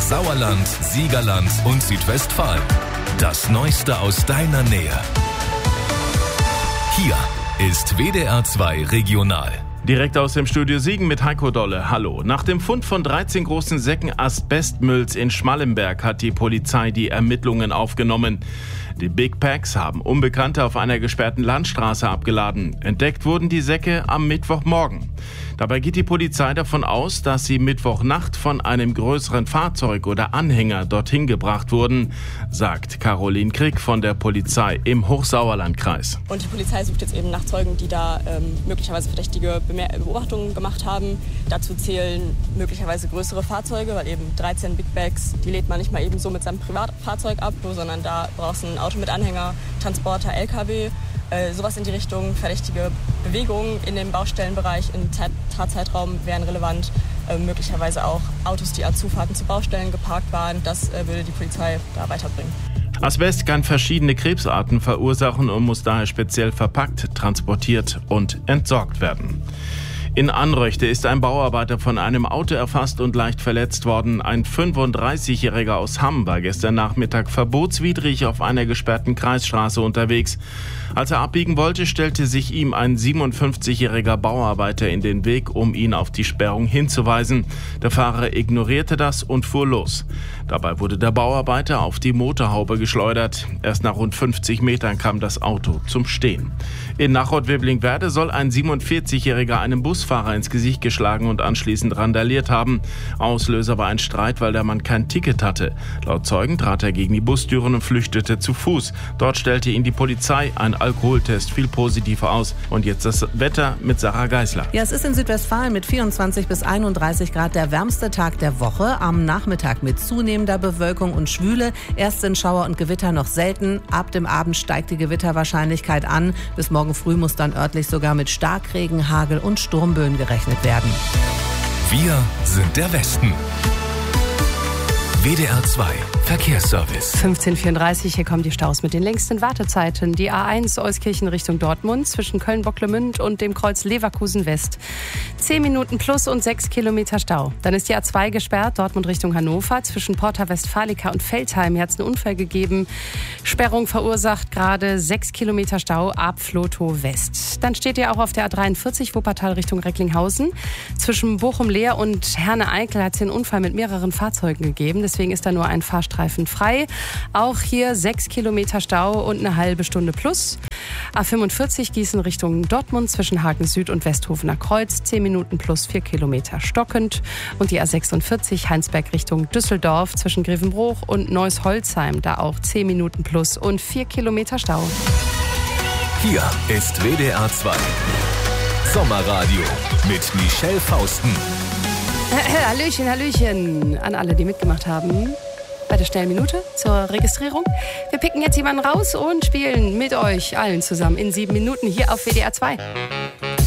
Sauerland, Siegerland und Südwestfalen. Das Neueste aus deiner Nähe. Hier ist WDR 2 Regional. Direkt aus dem Studio Siegen mit Heiko Dolle. Hallo. Nach dem Fund von 13 großen Säcken Asbestmülls in Schmallenberg hat die Polizei die Ermittlungen aufgenommen. Die Big Packs haben Unbekannte auf einer gesperrten Landstraße abgeladen. Entdeckt wurden die Säcke am Mittwochmorgen. Dabei geht die Polizei davon aus, dass sie Mittwochnacht von einem größeren Fahrzeug oder Anhänger dorthin gebracht wurden, sagt Caroline Krieg von der Polizei im Hochsauerlandkreis. Und die Polizei sucht jetzt eben nach Zeugen, die da möglicherweise verdächtige Beobachtungen gemacht haben. Dazu zählen möglicherweise größere Fahrzeuge, weil eben 13 Big Bags, die lädt man nicht mal eben so mit seinem Privatfahrzeug ab, sondern da brauchst du ein Auto mit Anhänger, Transporter, LKW. Sowas in die Richtung, verdächtige Bewegungen in dem Baustellenbereich im Tatzeitraum wären relevant. Möglicherweise auch Autos, die an Zufahrten zu Baustellen geparkt waren. Das würde die Polizei da weiterbringen. Asbest kann verschiedene Krebsarten verursachen und muss daher speziell verpackt, transportiert und entsorgt werden. In Anröchte ist ein Bauarbeiter von einem Auto erfasst und leicht verletzt worden. Ein 35-Jähriger aus Hamm war gestern Nachmittag verbotswidrig auf einer gesperrten Kreisstraße unterwegs. Als er abbiegen wollte, stellte sich ihm ein 57-jähriger Bauarbeiter in den Weg, um ihn auf die Sperrung hinzuweisen. Der Fahrer ignorierte das und fuhr los. Dabei wurde der Bauarbeiter auf die Motorhaube geschleudert. Erst nach rund 50 Metern kam das Auto zum Stehen. In Nachod-Weblingwerde soll ein 47-jähriger einem Busfahrer ins Gesicht geschlagen und anschließend randaliert haben. Auslöser war ein Streit, weil der Mann kein Ticket hatte. Laut Zeugen trat er gegen die Bustüren und flüchtete zu Fuß. Dort stellte ihn die Polizei. Ein Alkoholtest fiel positiv aus. Und jetzt das Wetter mit Sarah Geisler. Ja, es ist in Südwestfalen mit 24 bis 31 Grad der wärmste Tag der Woche. Am Nachmittag mit zunehmender Bewölkung und Schwüle. Erst sind Schauer und Gewitter noch selten. Ab dem Abend steigt die Gewitterwahrscheinlichkeit an. Bis morgen früh muss dann örtlich sogar mit Starkregen, Hagel und Sturmböen gerechnet werden. Wir sind der Westen. WDR 2 Verkehrsservice. 15:34, hier kommen die Staus mit den längsten Wartezeiten. Die A1 Euskirchen Richtung Dortmund zwischen Köln-Bocklemünd und dem Kreuz Leverkusen West. 10 Minuten plus und 6 Kilometer Stau. Dann ist die A2 gesperrt, Dortmund Richtung Hannover. Zwischen Porta Westfalica und Veltheim hier hat es einen Unfall gegeben. Sperrung verursacht gerade 6 Kilometer Stau ab Flotow West. Dann steht ihr auch auf der A43 Wuppertal Richtung Recklinghausen. Zwischen Bochum-Leer und Herne-Eickel hat es einen Unfall mit mehreren Fahrzeugen gegeben. Deswegen ist da nur ein Fahrstreifen frei. Auch hier 6 Kilometer Stau und eine halbe Stunde plus. A45 Gießen Richtung Dortmund zwischen Hagen Süd und Westhofener Kreuz. 10 Minuten plus 4 Kilometer stockend. Und die A46 Heinsberg Richtung Düsseldorf zwischen Grevenbruch und Neuss-Holzheim. Da auch 10 Minuten plus und 4 Kilometer Stau. Hier ist WDR 2 Sommerradio mit Michelle Fausten. Hallöchen, Hallöchen an alle, die mitgemacht haben bei der schnellen Minute zur Registrierung. Wir picken jetzt jemanden raus und spielen mit euch allen zusammen in 7 Minuten hier auf WDR 2.